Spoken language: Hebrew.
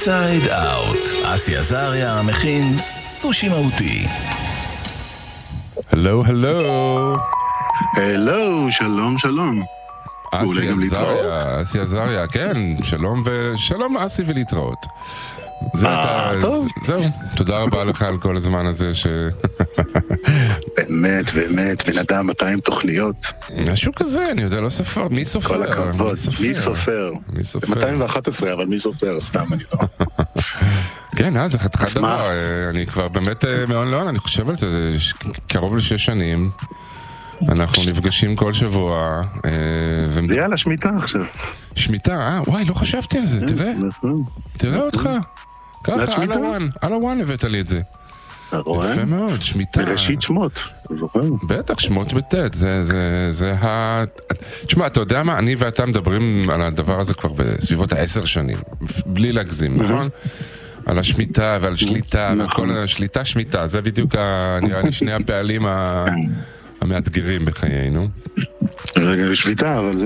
אינסייד אאוט. אסי עזריה מכין סושי מהותי. הלו, הלו. הלו, שלום, שלום. אסי עזריה, כן, שלום ושלום אסי ולהתראות. טוב. זהו, תודה רבה לך על כל הזמן הזה באמת, בן אדם 200 תוכניות. משהו כזה, אני יודע, לא ספר, מי סופר? כל הכבוד, מי סופר? 211, אבל מי סופר? סתם אני לא. כן, זה חתיכת דבר, אני כבר באמת מאוד לא, אני חושב על זה, זה קרוב ל6 שנים. אנחנו נפגשים כל שבוע. ויאללה, שמיטה עכשיו. שמיטה, וואי, לא חשבתי על זה, תראה אותך. ככה, על הוואן הבאת לי את זה. יפה מאוד, שמיטה. מראשית שמות, זוכר? בטח, שמות בטט, זה תשמע, אתה יודע מה, אני ואתה מדברים על הדבר הזה כבר בסביבות 10 שנים, בלי להגזים, נכון? על השמיטה ועל שליטה, ועל כל השליטה שמיטה, זה בדיוק נראה לי שני הפעלים המאתגרים בחיינו. רגע, שביטה, אבל